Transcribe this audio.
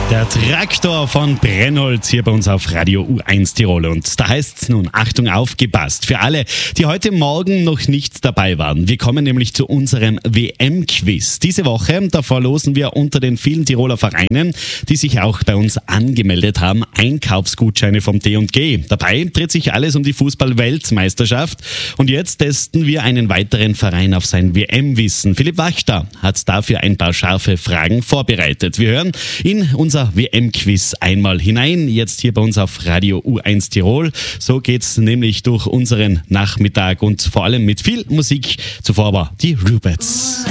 Der Traktor von Brennholz hier bei uns auf Radio U1 Tirol. Und da heißt es nun, Achtung, aufgepasst, für alle, die heute Morgen noch nicht dabei waren. Wir kommen nämlich zu unserem WM-Quiz. Diese Woche, da verlosen wir unter den vielen Tiroler Vereinen, die sich auch bei uns angemeldet haben, Einkaufsgutscheine vom T&G. Dabei dreht sich alles um die Fußball-Weltmeisterschaft. Und jetzt testen wir einen weiteren Verein auf sein WM-Wissen. Philipp Wachter hat dafür ein paar scharfe Fragen vorbereitet. Wir hören in unser WM-Quiz einmal hinein, jetzt hier bei uns auf Radio U1 Tirol. So geht's nämlich durch unseren Nachmittag und vor allem mit viel Musik. Zuvor aber die Rubettes.